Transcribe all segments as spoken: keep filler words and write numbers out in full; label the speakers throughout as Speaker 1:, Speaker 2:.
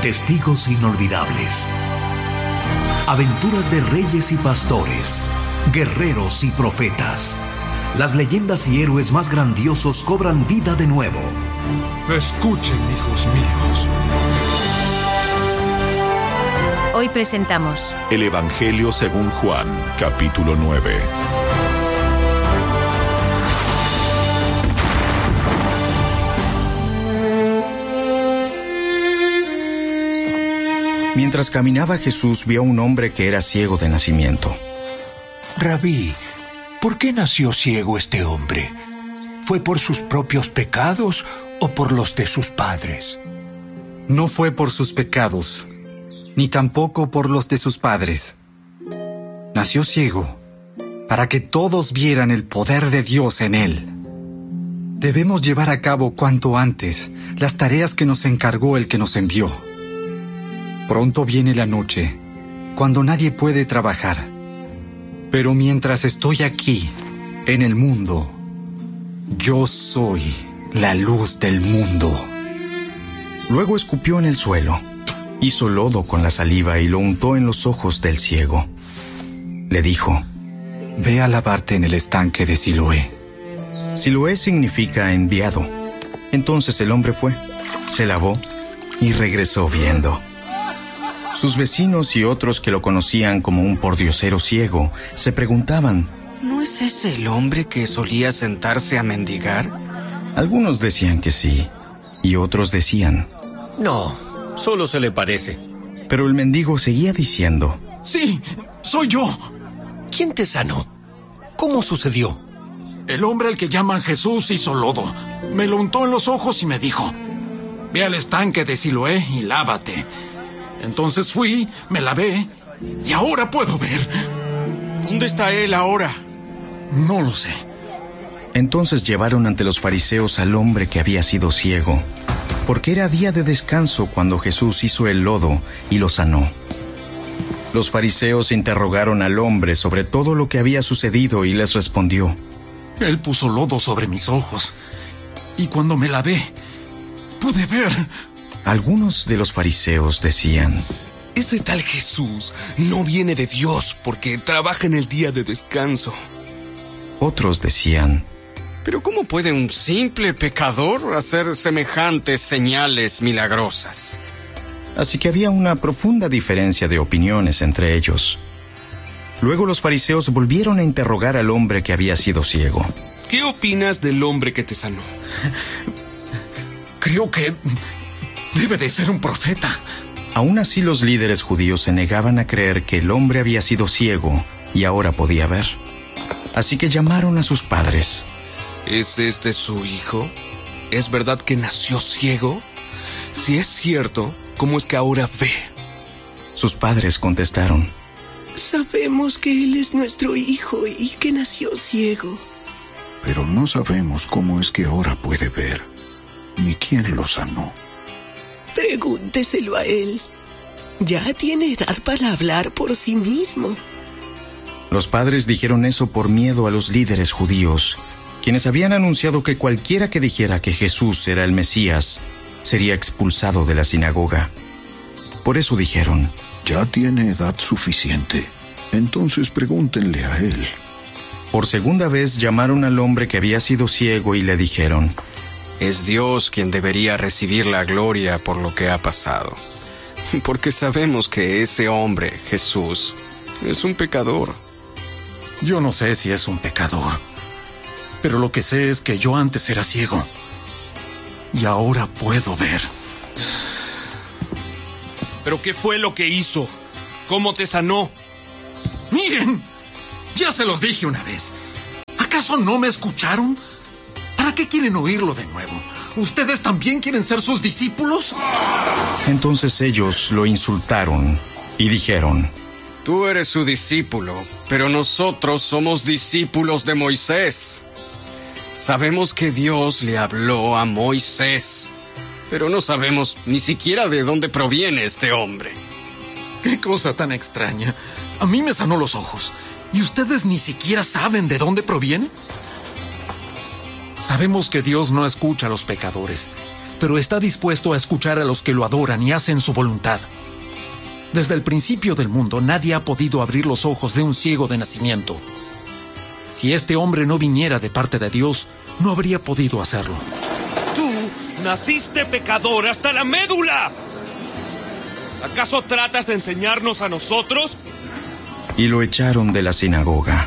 Speaker 1: Testigos inolvidables. Aventuras de reyes y pastores, guerreros y profetas. Las leyendas y héroes más grandiosos cobran vida de nuevo.
Speaker 2: Escuchen, hijos míos.
Speaker 3: Hoy presentamos
Speaker 4: El Evangelio según Juan, capítulo nueve.
Speaker 5: Mientras caminaba Jesús, vio a un hombre que era ciego de nacimiento.
Speaker 6: Rabí, ¿por qué nació ciego este hombre? ¿Fue por sus propios pecados o por los de sus padres?
Speaker 7: No fue por sus pecados, ni tampoco por los de sus padres. Nació ciego para que todos vieran el poder de Dios en él. Debemos llevar a cabo cuanto antes las tareas que nos encargó el que nos envió. Pronto viene la noche, cuando nadie puede trabajar. Pero mientras estoy aquí, en el mundo, yo soy la luz del mundo.
Speaker 5: Luego escupió en el suelo, hizo lodo con la saliva y lo untó en los ojos del ciego. Le dijo:
Speaker 7: Ve a lavarte en el estanque de Siloé.
Speaker 5: Siloé significa enviado. Entonces el hombre fue, se lavó y regresó viendo. Sus vecinos y otros que lo conocían como un pordiosero ciego se preguntaban:
Speaker 8: ¿no es ese el hombre que solía sentarse a mendigar?
Speaker 5: Algunos decían que sí, y otros decían:
Speaker 9: no, solo se le parece.
Speaker 5: Pero el mendigo seguía diciendo:
Speaker 2: sí, soy yo.
Speaker 9: ¿Quién te sanó? ¿Cómo sucedió?
Speaker 2: El hombre al que llaman Jesús hizo lodo. Me lo untó en los ojos y me dijo: ve al estanque de Siloé y lávate. Entonces fui, me lavé y ahora puedo ver.
Speaker 8: ¿Dónde está él ahora?
Speaker 2: No lo sé.
Speaker 5: Entonces llevaron ante los fariseos al hombre que había sido ciego, porque era día de descanso cuando Jesús hizo el lodo y lo sanó. Los fariseos interrogaron al hombre sobre todo lo que había sucedido y les respondió:
Speaker 2: él puso lodo sobre mis ojos y cuando me lavé, pude ver.
Speaker 5: Algunos de los fariseos decían:
Speaker 10: ese tal Jesús no viene de Dios porque trabaja en el día de descanso.
Speaker 5: Otros decían:
Speaker 8: ¿pero cómo puede un simple pecador hacer semejantes señales milagrosas?
Speaker 5: Así que había una profunda diferencia de opiniones entre ellos. Luego los fariseos volvieron a interrogar al hombre que había sido ciego.
Speaker 10: ¿Qué opinas del hombre que te sanó?
Speaker 2: Creo que debe de ser un profeta.
Speaker 5: Aún así, los líderes judíos se negaban a creer que el hombre había sido ciego y ahora podía ver. Así que llamaron a sus padres.
Speaker 10: ¿Es este su hijo? ¿Es verdad que nació ciego? Si es cierto, ¿cómo es que ahora ve?
Speaker 5: Sus padres contestaron:
Speaker 11: sabemos que él es nuestro hijo y que nació ciego.
Speaker 12: Pero no sabemos cómo es que ahora puede ver, ni quién lo sanó.
Speaker 11: Pregúnteselo a él. Ya tiene edad para hablar por sí mismo.
Speaker 5: Los padres dijeron eso por miedo a los líderes judíos, quienes habían anunciado que cualquiera que dijera que Jesús era el Mesías sería expulsado de la sinagoga. Por eso dijeron:
Speaker 12: ya tiene edad suficiente, entonces pregúntenle a él.
Speaker 5: Por segunda vez llamaron al hombre que había sido ciego y le dijeron:
Speaker 8: es Dios quien debería recibir la gloria por lo que ha pasado, porque sabemos que ese hombre, Jesús, es un pecador.
Speaker 2: Yo no sé si es un pecador, pero lo que sé es que yo antes era ciego y ahora puedo ver.
Speaker 10: ¿Pero qué fue lo que hizo? ¿Cómo te sanó?
Speaker 2: ¡Miren! Ya se los dije una vez. ¿Acaso no me escucharon? ¿Para qué quieren oírlo de nuevo? ¿Ustedes también quieren ser sus discípulos?
Speaker 5: Entonces ellos lo insultaron y dijeron:
Speaker 8: tú eres su discípulo, pero nosotros somos discípulos de Moisés. Sabemos que Dios le habló a Moisés, pero no sabemos ni siquiera de dónde proviene este hombre.
Speaker 2: ¡Qué cosa tan extraña! A mí me sanó los ojos. ¿Y ustedes ni siquiera saben de dónde proviene? Sabemos que Dios no escucha a los pecadores, pero está dispuesto a escuchar a los que lo adoran y hacen su voluntad. Desde el principio del mundo, nadie ha podido abrir los ojos de un ciego de nacimiento. Si este hombre no viniera de parte de Dios, no habría podido hacerlo.
Speaker 13: ¡Tú naciste pecador hasta la médula! ¿Acaso tratas de enseñarnos a nosotros?
Speaker 5: Y lo echaron de la sinagoga.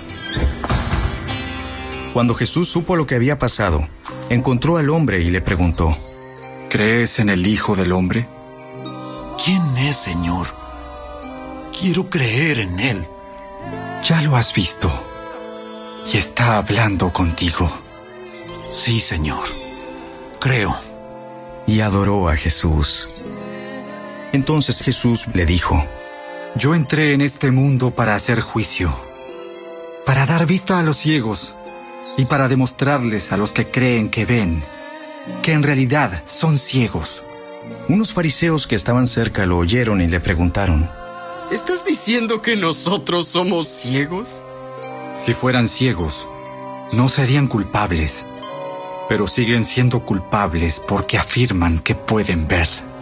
Speaker 5: Cuando Jesús supo lo que había pasado, encontró al hombre y le preguntó:
Speaker 7: ¿Crees en el Hijo del Hombre?
Speaker 2: ¿Quién es, Señor? Quiero creer en Él.
Speaker 7: Ya lo has visto. Y está hablando contigo.
Speaker 2: Sí, Señor. Creo.
Speaker 5: Y adoró a Jesús. Entonces Jesús le dijo:
Speaker 7: Yo entré en este mundo para hacer juicio, para dar vista a los ciegos y para demostrarles a los que creen que ven, que en realidad son ciegos.
Speaker 5: Unos fariseos que estaban cerca lo oyeron y le preguntaron:
Speaker 8: ¿Estás diciendo que nosotros somos ciegos?
Speaker 7: Si fueran ciegos, no serían culpables, pero siguen siendo culpables porque afirman que pueden ver.